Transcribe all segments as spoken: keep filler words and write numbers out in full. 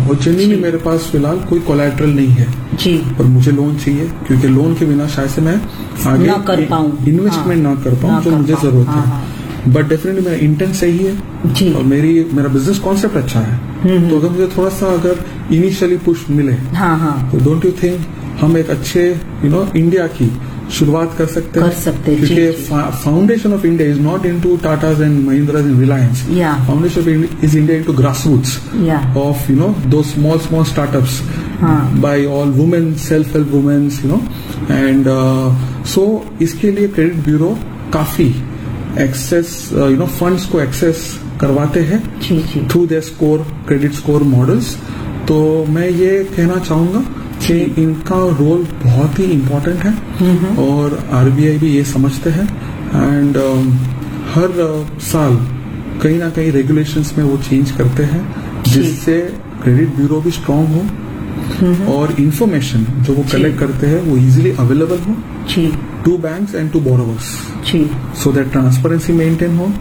और जेन्युइनली मेरे पास फिलहाल कोई कोलैटरल नहीं है जी, और मुझे लोन चाहिए, क्योंकि लोन के बिना शायद से मैं आगे ना कर पाऊं, इन्वेस्टमेंट हाँ, ना कर पाऊं जो मुझे जरूरत है। बट डेफिनेटली मेरा इंटेंट सही है जी, और मेरी मेरा बिजनेस कॉन्सेप्ट अच्छा है। तो अगर मुझे थोड़ा सा अगर इनिशियली पुश मिले, हाँ हाँ, तो डोंट यू थिंक हम एक अच्छे यू नो इंडिया की शुरुआत कर सकते कर हैं, सकते, क्योंकि foundation of India is not into Tatas and Mahindras and Reliance. Foundation of India is India into grassroots of you know दो small small startups bye all women, self help women's, you know and so इसके लिए credit bureau काफी access you know funds को access करवाते हैं through their score, credit score models. तो मैं ये कहना चाहूंगा कि इनका रोल बहुत ही इम्पोर्टेंट है और आरबीआई भी ये समझते हैं एंड uh, हर uh, साल कहीं ना कहीं रेगुलेशंस में वो चेंज करते हैं जिससे क्रेडिट ब्यूरो भी स्ट्रांग हो और इंफॉर्मेशन जो वो कलेक्ट करते हैं वो इजीली अवेलेबल हो to banks and to borrowers, so that transparency maintain हो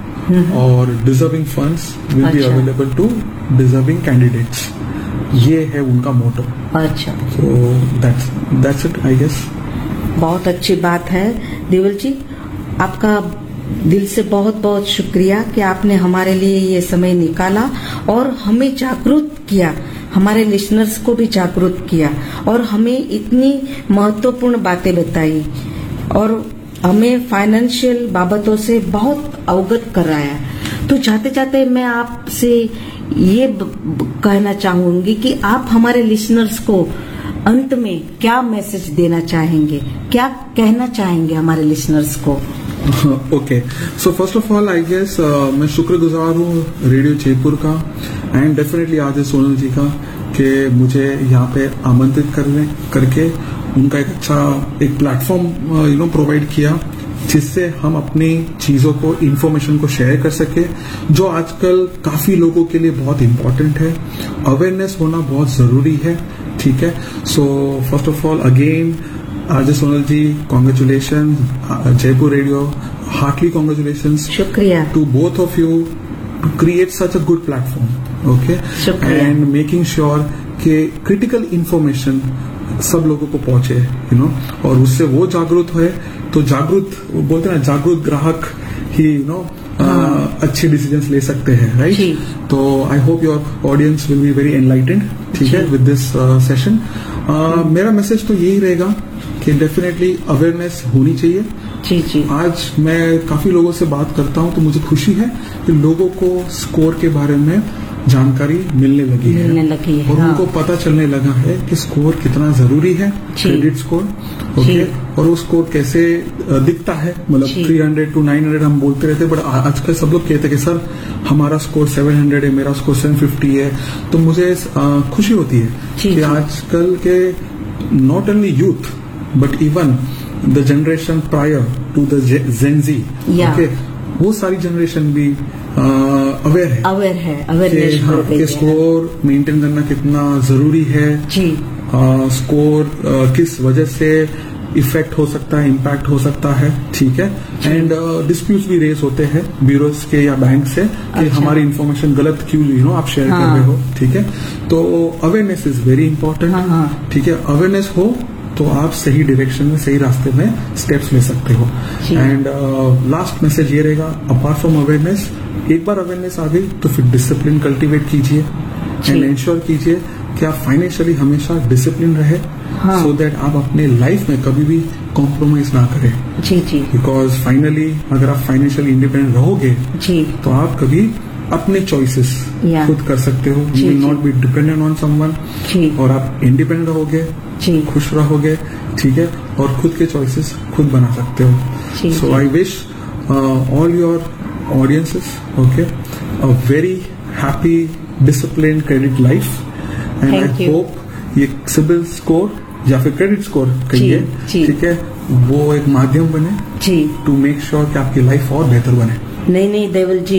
और deserving funds will be available to deserving candidates. ये है उनका मोटो। अच्छा, so that's that's it I guess। बहुत अच्छी बात है देवल जी, आपका दिल से बहुत बहुत शुक्रिया कि आपने हमारे लिए ये समय निकाला और हमें जागरूक किया, हमारे लिसनर्स को भी जागरूक किया और हमें इतनी महत्वपूर्ण बातें बताई और हमें फाइनेंशियल बाबतों से बहुत अवगत कराया। तो जाते जाते मैं आपसे ये कहना चाहूंगी कि आप हमारे लिसनर्स को अंत में क्या मैसेज देना चाहेंगे, क्या कहना चाहेंगे हमारे लिसनर्स को? Okay, so first of all I guess मैं शुक्रगुजार हूँ रेडियो जयपुर का एंड डेफिनेटली आदित्य सोनल जी का कि मुझे यहाँ पे आमंत्रित करने करके उनका एक अच्छा एक प्लेटफॉर्म यू नो प्रोवाइड किया जिससे हम अपनी चीजों को, इन्फॉर्मेशन को शेयर कर सके, जो आजकल काफी लोगों के लिए बहुत इम्पोर्टेंट है। अवेयरनेस होना बहुत जरूरी है, ठीक है। So first of all again Aditya Sonal ji, congratulation, Jaipur radio, Hartley congratulation, शुक्रिया to both of you to create such a good platform, okay, and making sure कि क्रिटिकल इन्फॉर्मेशन सब लोगों को पहुंचे, यू नो, और उससे वो जागरूक है तो जागरूक बोलते हैं ना, जागरूक ग्राहक ही यू नो अच्छे डिसीजंस ले सकते हैं, राइट। तो I hope your audience will be very enlightened, ठीक है, विद दिस सेशन। मेरा मैसेज तो यही रहेगा कि डेफिनेटली अवेयरनेस होनी चाहिए। जी जी। आज मैं काफी लोगों से बात करता हूं तो मुझे खुशी है कि लोगों को स्कोर के बारे में जानकारी मिलने लगी है, मिलने लगी है और हाँ। उनको पता चलने लगा है कि स्कोर कितना जरूरी है, क्रेडिट स्कोर, ओके, और वो स्कोर कैसे दिखता है, मतलब तीन सौ टू नौ सौ हम बोलते रहते, बट आजकल सब लोग कहते हैं कि सर हमारा स्कोर सात सौ है, मेरा स्कोर सात सौ पचास है। तो मुझे खुशी होती है कि आजकल के not only youth but even the generation prior to the gen ji, okay, वो सारी जनरेशन भी अवेयर है अवेयर है अवेयरनेस हाँ, कि स्कोर मेंटेन करना कितना जरूरी है जी। आ, स्कोर आ, किस वजह से इफेक्ट हो सकता है, इम्पैक्ट हो सकता है, ठीक है। एंड डिस्प्यूट्स भी रेज होते हैं ब्यूरोज के या बैंक से कि अच्छा। हमारी इन्फॉर्मेशन गलत क्यों यू नो आप शेयर हाँ। कर रहे हो, ठीक है। तो अवेयरनेस इज वेरी इंपॉर्टेंट, ठीक है। अवेयरनेस हो तो आप सही डायरेक्शन में, सही रास्ते में स्टेप्स ले सकते हो। एंड लास्ट मैसेज ये रहेगा, अपार्ट फ्रॉम अवेयरनेस, एक बार अवेयरनेस आ गई तो फिर डिसिप्लिन कल्टीवेट कीजिए एंड इंश्योर कीजिए कि आप फाइनेंशियली हमेशा डिसिप्लिन रहे, सो दैट आप अपने लाइफ में कभी भी कॉम्प्रोमाइज ना करें। जी जी। बिकॉज फाइनली अगर आप फाइनेंशियली इंडिपेंडेंट रहोगे जी तो आप कभी अपने चॉइसेस खुद कर सकते हो, you will not be dependent on someone, और आप इंडिपेंडेंट रहोगे, खुश रहोगे, ठीक है, और खुद के चॉइसेस खुद बना सकते हो। सो I wish all your audiences, okay, a very happy, disciplined credit life, and Thank I you. hope ये सिबिल स्कोर या फिर क्रेडिट स्कोर कहिए, ठीक है, वो एक माध्यम बने जी टू मेक श्योर कि आपकी लाइफ और बेहतर बने। नहीं नहीं देवल जी,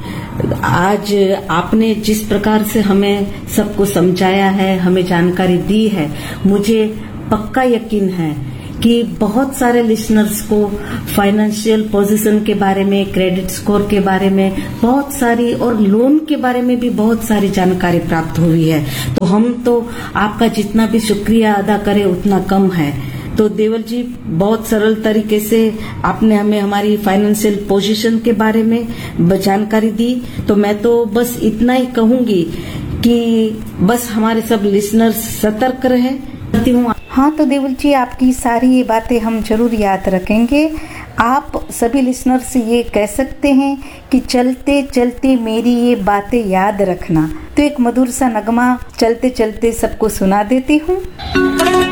आज आपने जिस प्रकार से हमें सबको समझाया है, हमें जानकारी दी है, मुझे पक्का यकीन है कि बहुत सारे लिसनर्स को फाइनेंशियल पोजीशन के बारे में, क्रेडिट स्कोर के बारे में बहुत सारी, और लोन के बारे में भी बहुत सारी जानकारी प्राप्त हुई है। तो हम तो आपका जितना भी शुक्रिया अदा करें उतना कम है। तो देवल जी, बहुत सरल तरीके से आपने हमें हमारी फाइनेंशियल पोजीशन के बारे में जानकारी दी। तो मैं तो बस इतना ही कहूंगी कि बस हमारे सब लिसनर्स सतर्क रहे। हाँ, तो देवल जी, आपकी सारी ये बातें हम जरूर याद रखेंगे। आप सभी लिसनर से ये कह सकते हैं कि चलते चलते मेरी ये बातें याद रखना। तो एक मधुर सा नगमा चलते चलते सबको सुना देती हूँ।